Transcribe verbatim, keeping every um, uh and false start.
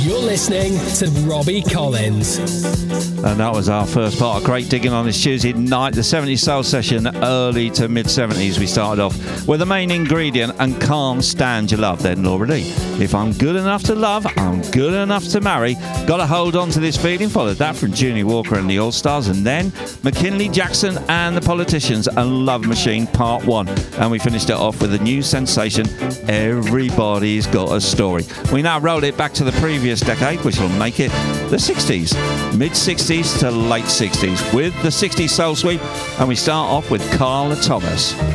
You're listening to Robbie Collins. And that was our first part of Great Digging on this Tuesday night, the seventies Soul Session, early to mid-seventies. We started off with the main ingredient and Can't Stand Your Love, then Laura Lee. If I'm good enough to love, I'm good enough to marry. Gotta hold on to this feeling. Followed that from Junie Walker and the All-Stars, and then McKinley Jackson and the Politicians and Love Machine Part one. And we finished it off with a new sensation, Everybody's Got a Story. We now roll it back to the previous decade, which will make it the sixties, mid-sixties to late sixties, with the sixties Soul Sweep, and we start off with Carla Thomas.